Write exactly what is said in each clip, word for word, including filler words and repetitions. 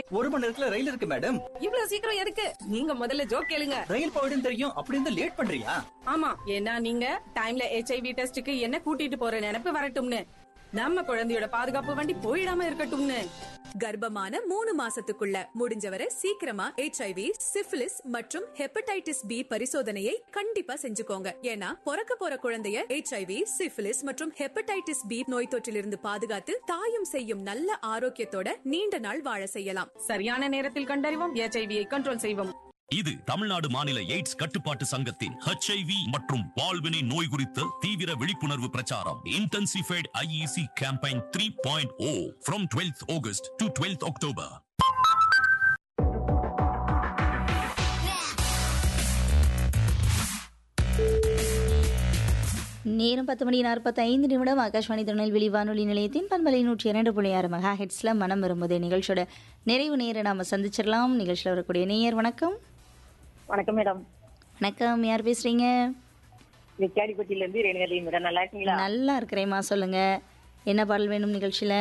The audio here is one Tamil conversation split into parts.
ஒரு மணி நேரத்துல ரயில் இருக்கு மேடம். இவ்வளவு சீக்கிரம் எதுக்கு? நீங்க முதல்ல ஜோக் கேளுங்க. ரயில் போயிடும் தெரியும், அப்படி இருந்தா லேட் பண்றியா? ஆமா, ஏன்னா நீங்க டைம்ல ஹெச்ஐவி டெஸ்டுக்கு என்ன கூட்டிட்டு போற நினைப்பு வரட்டும்னு. நம்ம குழந்தையோட பாதுகாப்பு வண்டி போயிடாம இருக்கட்டும்னு. கர்ப்பமான மூணு மாசத்துக்குள்ள முடிஞ்சவரை சீக்கிரமா ஹெச்ஐவி, சிஃபிலிஸ் மற்றும் ஹெப்படைட்டிஸ் பி பரிசோதனையை கண்டிப்பா செஞ்சுக்கோங்க. ஏன்னா பிறக்க போற குழந்தைய ஹெச்ஐவி, சிஃபிலிஸ் மற்றும் ஹெப்படைட்டிஸ் பி நோய் தொற்றிலிருந்து பாதுகாத்து தாயும் செய்யும் நல்ல ஆரோக்கியத்தோட நீண்ட நாள் வாழ செய்யலாம். சரியான நேரத்தில் கண்டறிவோம், ஹெச்ஐவியை கண்ட்ரோல் செய்வோம். இது தமிழ்நாடு மாநில எய்ட்ஸ் கட்டுப்பாட்டு சங்கத்தின் ஹெச்ஐவி மற்றும் வாழ்வினை நோய் குறித்த தீவிர விழிப்புணர்வு பிரச்சாரம். Intensified IEC campaign three point O from twelfth August to twelfth October. நேரம் பத்து மணி நாற்பத்தி ஐந்து நிமிடம். ஆகாஷ்வாணி திருநெல்வேலி வானொலி நிலையத்தின் பண்பலை நூற்றி இரண்டு புள்ளி ஆறு மெகா ஹெட்ஸ்ல மனம் வரும்போது நிகழ்ச்சியோட நிறைவு நேரம் நாம சந்திச்சிடலாம். நிகழ்ச்சியில் வரக்கூடிய நேயர் வணக்கம். வணக்கம் மேடம். வணக்கம், யார் பேசுறீங்க? விக்காடிப்பட்டியில இருந்து ரேணுகாதேவி மேடம். நல்லா இருக்கீங்களா? நல்லா இருக்கிறேம்மா, சொல்லுங்க என்ன பாடல் வேணும் நிகழ்ச்சியில?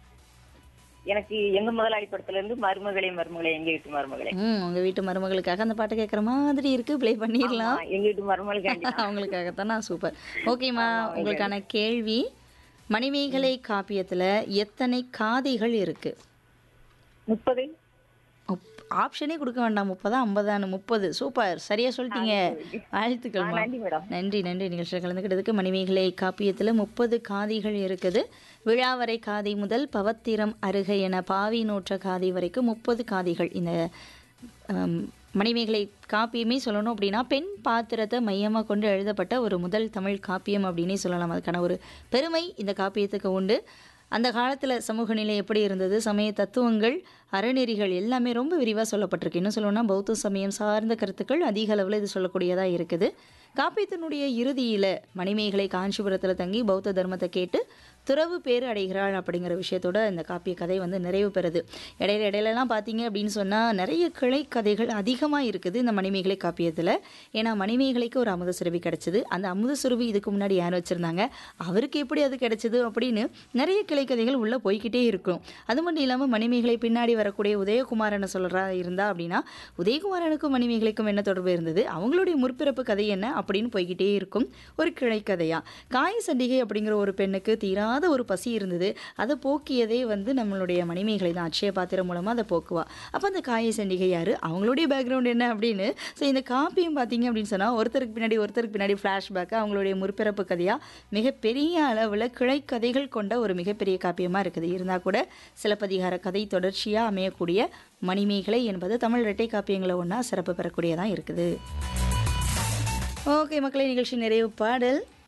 எனக்கு எங்க முதலாளி படத்துல இருந்து மருமகளே மருமகளே எங்க வீட்டு மருமகளே. ம் உங்க வீட்டு மருமகளுக்காக அந்த பாட்டு கேட்குற மாதிரி இருக்கு, ப்ளே பண்ணிடலாம். எங்க வீட்டு மருமகளுக்கு அவங்களுக்காகத்தானா? சூப்பர். ஓகேம்மா, உங்களுக்கான கேள்வி, மணிமேகலை காப்பியத்துல எத்தனை காதைகள் இருக்கு? முப்பது. ஆப்ஷனே கொடுக்க வேண்டாம், முப்பதா ஐம்பதான்னு? முப்பது. சூப்பர், சரியா சொல்லிட்டீங்க. வாழ்த்துக்கள். நன்றி நன்றி. நிகழ்ச்சியில் கலந்துக்கிட்டதுக்கு. மணிமேகலை காப்பியத்தில் முப்பது காதைகள் இருக்குது. விழாவரை காதை முதல் பவத்திரம் அருகே என பாவி நோற்ற காதை வரைக்கும் முப்பது காதைகள். இந்த மணிமேகலை காப்பியமே சொல்லணும் அப்படின்னா பெண் பாத்திரத்தை மையமாக கொண்டு எழுதப்பட்ட ஒரு முதல் தமிழ் காப்பியம் அப்படின்னே சொல்லலாம். அதுக்கான ஒரு பெருமை இந்த காப்பியத்துக்கு உண்டு. அந்த காலத்தில் சமூக நிலை எப்படி இருந்தது, சமய தத்துவங்கள், அறநெறிகள் எல்லாமே ரொம்ப விரிவாக சொல்லப்பட்டிருக்கு. இன்னும் சொல்லணும்னா பௌத்த சமயம் சார்ந்த கருத்துக்கள் அதிக அளவில் இது சொல்லக்கூடியதாக இருக்குது. காப்பியத்தினுடைய இறுதியில் மணிமேகலை காஞ்சிபுரத்தில் தங்கி பௌத்த தர்மத்தை கேட்டு துறவு பேர் அடைகிறாள் அப்படிங்கிற விஷயத்தோட இந்த காப்பிய கதை வந்து நிறைவு பெறுது. இடையில இடையிலலாம் பார்த்தீங்க அப்படின்னு சொன்னால் நிறைய கிளை கதைகள் அதிகமாக இருக்குது இந்த மணிமேகலை காப்பியத்தில். ஏன்னா மணிமேகலைக்கு ஒரு அமுத சுரபி கிடச்சிது. அந்த அமுத சுரபி இதுக்கு முன்னாடி யார் வச்சுருந்தாங்க, அவருக்கு எப்படி அது கிடச்சிது அப்படின்னு நிறைய கிளை கதைகள் உள்ளே போய்கிட்டே இருக்கும். அது மட்டும் இல்லாமல் மணிமேகலை பின்னாடி வரக்கூடிய உதயகுமாரனை சொல்கிறா இருந்தா அப்படின்னா உதயகுமாரனுக்கும் மணிமேகலைக்கும் என்ன தொடர்பு இருந்தது, அவங்களுடைய முற்பிறப்பு கதை என்ன அப்படின்னு போய்கிட்டே இருக்கும் ஒரு கிளை கதையாக. காய சண்டிகை அப்படிங்கிற ஒரு பெண்ணுக்கு தீராத ஒரு பசி இருந்தது. அதை போக்கியதே வந்து நம்மளுடைய மணிமேகலை தான். அட்சய பாத்திரம் மூலமாக அதை போக்குவா. அப்போ அந்த காய சண்டிகை யார், அவங்களுடைய பேக்ரவுண்ட் என்ன அப்படின்னு. ஸோ இந்த காப்பியம் பார்த்தீங்க அப்படின்னு சொன்னால் ஒருத்தருக்கு பின்னாடி ஒருத்தருக்கு பின்னாடி ஃப்ளாஷ்பேக்கு அவங்களுடைய முற்பிறப்பு கதையாக மிகப்பெரிய அளவில் கிளை கதைகள் கொண்ட ஒரு மிகப்பெரிய காப்பியமாக இருக்குது. இருந்தால் கூட சிலப்பதிகார கதை தொடர்ச்சியாக அமையக்கூடிய மணிமேகலை என்பது தமிழ் இரட்டை காப்பியங்களை ஒன்றா சிறப்பு பெறக்கூடியதான் இருக்குது. ஓகே மக்களே, நிகழ்ச்சி நிறைவு பாடல்